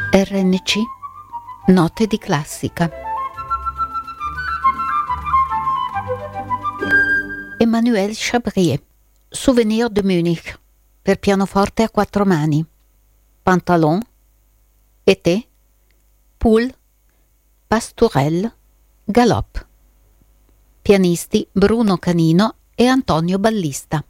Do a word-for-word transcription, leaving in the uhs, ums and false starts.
R N C Note di classica. Emmanuel Chabrier, Souvenir de Munich, per pianoforte a quattro mani. Pantalon, Été, Poule, Pastourelle, Galop. Pianisti Bruno Canino e Antonio Ballista.